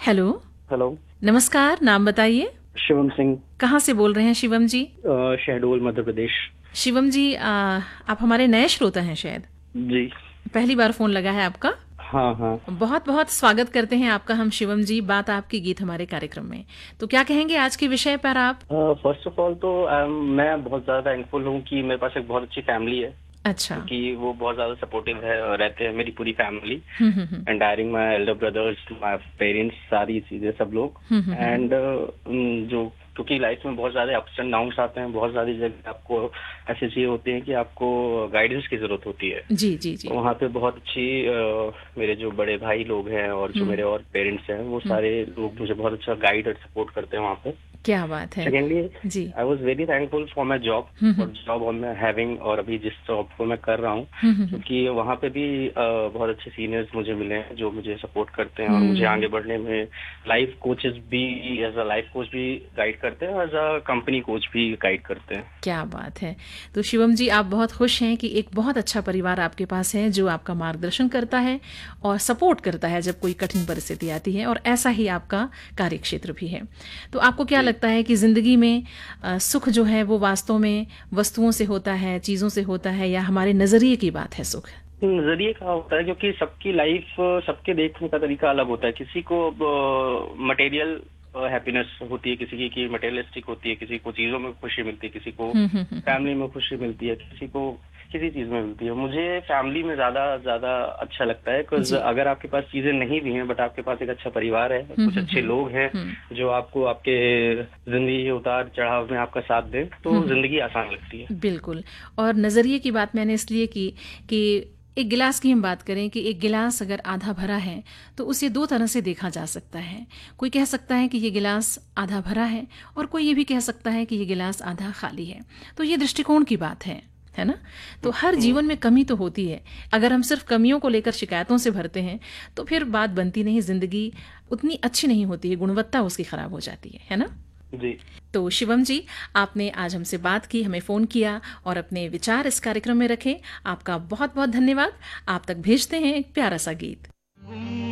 Hello. Hello. नमस्कार, नाम बताइए। शिवम सिंह। कहाँ से बोल रहे हैं शिवम जी? शहडोल मध्य प्रदेश। शिवम जी, आप हमारे नए श्रोता हैं शायद। जी। पहली बार फोन लगा है आपका। हाँ हाँ। बहुत बहुत स्वागत करते हैं आपका हम शिवम जी, बात आपकी गीत हमारे कार्यक्रम में। तो क्या कहेंगे आज के विषय पर आप? फर्स्ट ऑफ ऑल तो मैं बहुत ज़्यादा थैंकफुल हूँ कि मेरे पास एक बहुत अच्छी फैमिली है, अच्छा। क्योंकि वो बहुत ज़्यादा सपोर्टिव है और रहते हैं मेरी पूरी family hmm. एंडायरिंग my elder brothers, my parents, सारी चीज़ें सब लोग। एंड जो क्योंकि लाइफ में बहुत ज़्यादा अप्स एंड डाउन्स आते हैं, बहुत सारी जगह आपको ऐसी चीज़ें होती हैं कि आपको गाइडेंस की ज़रूरत होती है। जी जी जी। वहाँ पे बहुत अच्छी मेरे जो बड़े भाई लोग हैं और जो मेरे और पेरेंट्स हैं, वो सारे लोग मुझे बहुत अच्छा गाइड और सपोर्ट करते हैं वहाँ पे। क्या बात है। Secondly, ji. I was very thankful for my job और जॉब मैं हैविंग, और अभी जिस जॉब को मैं कर रहा हूँ, क्योंकि वहाँ पे भी बहुत अच्छे सीनियर्स मुझे मिले हैं जो मुझे सपोर्ट करते हैं और मुझे आगे बढ़ने में लाइफ कोचेस भी, एज अ लाइफ कोच भी गाइड करते हैं और एज अ कंपनी कोच भी गाइड करते हैं। क्या बात है। तो शिवम जी, आप बहुत खुश हैं कि एक बहुत अच्छा परिवार आपके पास है जो आपका मार्गदर्शन करता है और सपोर्ट करता है जब कोई कठिन परिस्थिति आती है, और ऐसा ही आपका कार्यक्षेत्र भी है। तो आपको क्या लगता है कि जिंदगी में सुख जो है वो वास्तव में वस्तुओं से होता है, चीजों से होता है, या हमारे नजरिए की बात है सुख? नजरिए का होता है, क्योंकि सबकी लाइफ, सबके देखने का तरीका अलग होता है। किसी को मटेरियल हैप्पीनेस होती है, किसी की मटेरियलिस्टिक होती है, किसी को चीजों में खुशी मिलती है, किसी को फैमिली में खुशी मिलती है, किसी को किसी चीज में मिलती है। मुझे फैमिली में ज्यादा ज्यादा अच्छा लगता है, बिकॉज जी। अगर आपके पास चीजें नहीं भी हैं बट आपके पास एक अच्छा परिवार है, कुछ अच्छे लोग हैं जो आपको आपके जिंदगी के उतार चढ़ाव में आपका साथ दें, तो जिंदगी आसान लगती है। बिल्कुल। और नज़रिए की बात मैंने इसलिए की कि एक गिलास की हम बात करें कि एक गिलास अगर आधा भरा है तो उसे दो तरह से देखा जा सकता है। कोई कह सकता है कि ये गिलास आधा भरा है, और कोई ये भी कह सकता है कि ये गिलास आधा खाली है। तो ये दृष्टिकोण की बात है ना? तो हर जीवन में कमी तो होती है। अगर हम सिर्फ कमियों को लेकर शिकायतों से भरते हैं तो फिर बात बनती नहीं, जिंदगी उतनी अच्छी नहीं होती है, गुणवत्ता उसकी खराब हो जाती है ना? जी। तो शिवम जी, आपने आज हमसे बात की, हमें फ़ोन किया और अपने विचार इस कार्यक्रम में रखे। आपका बहुत बहुत धन्यवाद। आप तक भेजते हैं एक प्यारा सा गीत।